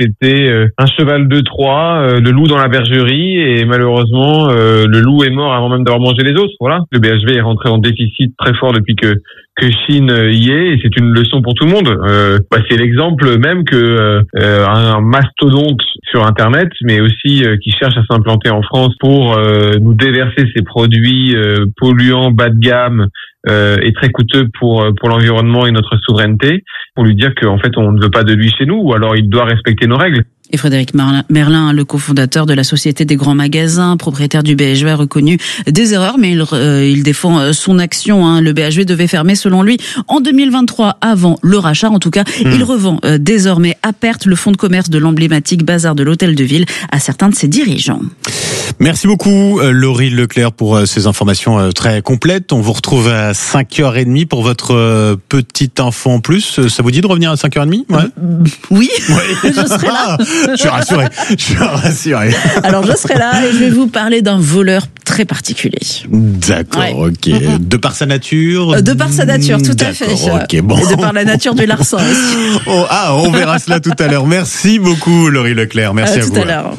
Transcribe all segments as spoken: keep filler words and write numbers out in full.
c'était euh, un cheval de Troie, euh, le loup dans la bergerie, et malheureusement, euh, le loup est mort avant même d'avoir mangé les os. Voilà. Le B H V est rentré en déficit très fort depuis que que Chine y est, et c'est une leçon pour tout le monde. Euh, bah, c'est l'exemple même que euh, un mastodonte sur Internet, mais aussi euh, qui cherche à s'implanter en France pour euh, nous déverser ses produits euh, polluants, bas de gamme, euh, et très coûteux pour pour l'environnement et notre souveraineté, pour lui dire qu'en fait on ne veut pas de lui chez nous, ou alors il doit respecter nos règles. Et Frédéric Merlin, le cofondateur de la Société des grands magasins, propriétaire du B H V, a reconnu des erreurs, mais il, euh, il défend son action. Hein. Le B H V devait fermer, selon lui, en deux mille vingt-trois, avant le rachat. En tout cas, mmh. il revend euh, désormais à perte le fonds de commerce de l'emblématique Bazar de l'Hôtel de Ville à certains de ses dirigeants. Merci beaucoup, Laurie Leclerc, pour ces informations très complètes. On vous retrouve à cinq heures trente pour votre petit enfant en plus. Ça vous dit de revenir à cinq heures trente? Ouais. Oui, oui. Je serai là. Je suis rassuré. Je suis rassuré. Alors, je serai là et je vais vous parler d'un voleur très particulier. D'accord, ouais. Ok. Mm-hmm. De par sa nature? De par sa nature, tout à fait. Ok, bon. Et de par la nature du larcin aussi. Oh, ah, on verra cela tout à l'heure. Merci beaucoup, Laurie Leclerc. Merci à, à vous. Tout à l'heure.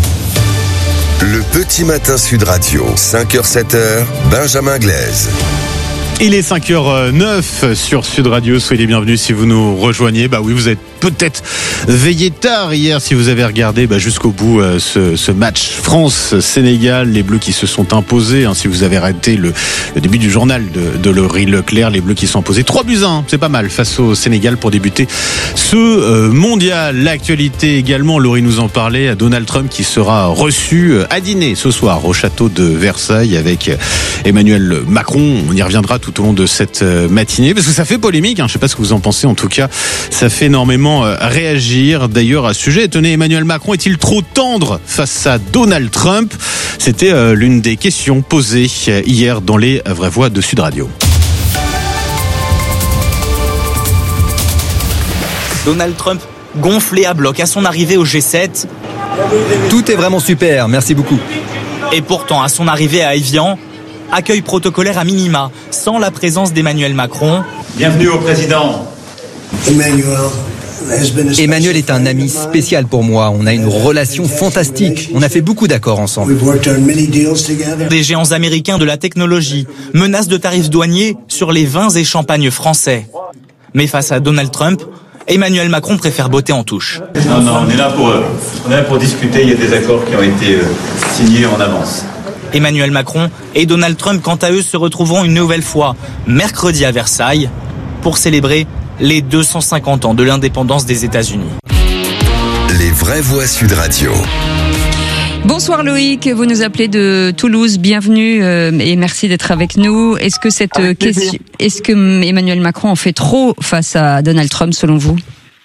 Le Petit Matin Sud Radio, cinq heures sept heures, Benjamin Glaise. Il est cinq heures neuf sur Sud Radio. Soyez les bienvenus si vous nous rejoignez. Bah oui, vous êtes peut-être veillé tard hier si vous avez regardé bah, jusqu'au bout euh, ce, ce match France-Sénégal. Les Bleus qui se sont imposés. Hein, si vous avez raté le, le début du journal de, de Laurie Leclerc, les Bleus qui sont imposés trois buts à un. C'est pas mal face au Sénégal pour débuter ce euh, mondial. L'actualité également, Laurie nous en parlait, Donald Trump qui sera reçu à dîner ce soir au château de Versailles avec Emmanuel Macron. On y reviendra tout au long de cette matinée, parce que ça fait polémique, hein. Je ne sais pas ce que vous en pensez, en tout cas, ça fait énormément réagir. D'ailleurs, à ce sujet, tenez, Emmanuel Macron est-il trop tendre face à Donald Trump? C'était euh, l'une des questions posées hier dans les Vraies Voix de Sud Radio. Donald Trump gonflé à bloc à son arrivée au G sept. Tout est vraiment super, merci beaucoup. Et pourtant, à son arrivée à Évian, accueil protocolaire à minima, sans la présence d'Emmanuel Macron. Bienvenue au président. Emmanuel est un ami spécial pour moi. On a une relation fantastique. On a fait beaucoup d'accords ensemble. Des géants américains de la technologie menacent de tarifs douaniers sur les vins et champagnes français. Mais face à Donald Trump, Emmanuel Macron préfère botter en touche. Non, non, on est là pour, on est là pour discuter. Il y a des accords qui ont été signés en avance. Emmanuel Macron et Donald Trump, quant à eux, se retrouveront une nouvelle fois mercredi à Versailles pour célébrer les deux cent cinquante ans de l'indépendance des États-Unis. Les Vraies Voix Sud Radio. Bonsoir Loïc, vous nous appelez de Toulouse, bienvenue euh, et merci d'être avec nous. Est-ce que cette avec question, est-ce que Emmanuel Macron en fait trop face à Donald Trump selon vous?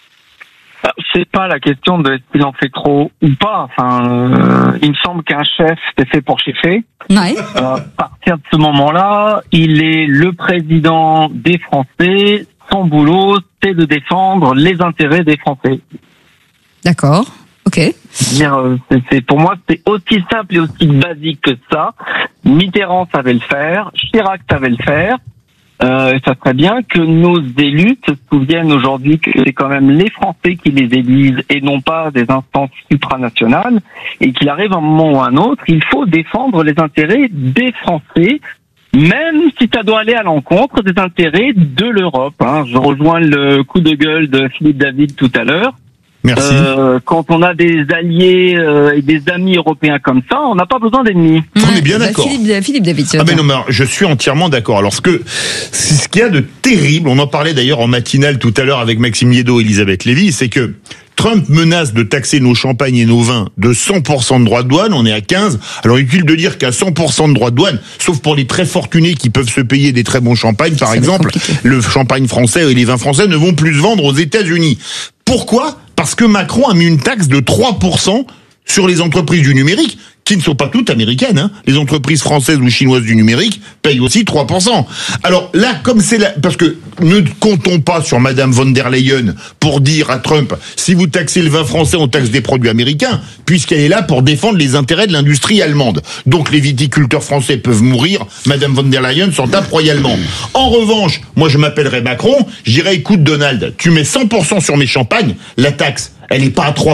C'est pas la question de s'il en fait trop ou pas. Enfin, euh, il me semble qu'un chef c'est fait pour cheffer. Ouais. Euh, à partir de ce moment-là, il est le président des Français. Son boulot, c'est de défendre les intérêts des Français. D'accord. Ok. C'est, c'est, pour moi, c'est aussi simple et aussi basique que ça. Mitterrand savait le faire, Chirac savait le faire. Euh, ça serait bien que nos élus se souviennent aujourd'hui que c'est quand même les Français qui les élisent et non pas des instances supranationales, et qu'il arrive un moment ou un autre, il faut défendre les intérêts des Français, même si ça doit aller à l'encontre des intérêts de l'Europe. Hein. Je rejoins le coup de gueule de Philippe David tout à l'heure. Merci. Euh, quand on a des alliés euh, et des amis européens comme ça, on n'a pas besoin d'ennemis. On est bien d'accord. Philippe, Philippe David. Ah ben non, mais je suis entièrement d'accord. Alors ce que c'est ce qu'il y a de terrible, on en parlait d'ailleurs en matinale tout à l'heure avec Maxime Liédo et Elisabeth Lévy, c'est que Trump menace de taxer nos champagnes et nos vins de cent pour cent de droits de douane, on est à quinze. Alors inutile de dire qu'à cent pour cent de droits de douane, sauf pour les très fortunés qui peuvent se payer des très bons champagnes, par exemple, le champagne français et les vins français ne vont plus se vendre aux États-Unis. Pourquoi ? Parce que Macron a mis une taxe de trois pour cent sur les entreprises du numérique, qui ne sont pas toutes américaines, hein. Les entreprises françaises ou chinoises du numérique payent aussi trois pour cent. Alors là, comme c'est là, parce que ne comptons pas sur Madame von der Leyen pour dire à Trump, si vous taxez le vin français, on taxe des produits américains, puisqu'elle est là pour défendre les intérêts de l'industrie allemande. Donc les viticulteurs français peuvent mourir, Madame von der Leyen s'en tape royalement. En revanche, moi je m'appellerais Macron, je dirais, écoute Donald, tu mets cent pour cent sur mes champagnes, la taxe, elle est pas à trois